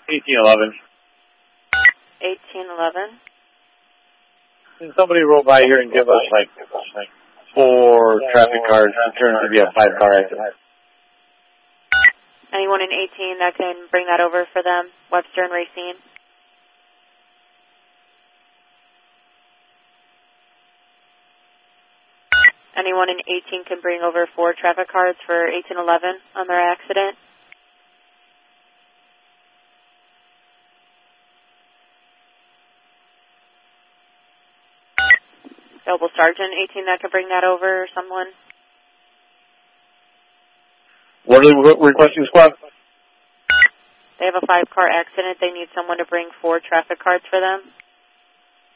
1811. 1811. Can somebody roll by here and give us like 4 traffic cars? It turns to be a 5-car accident. Anyone in 18 that can bring that over for them? Webster and Racine. Anyone in 18 can bring over 4 traffic cards for 1811 on their accident? Noble Sergeant 18 that can bring that over, or someone? What are they requesting, squad? They have a 5-car accident. They need someone to bring 4 traffic cards for them.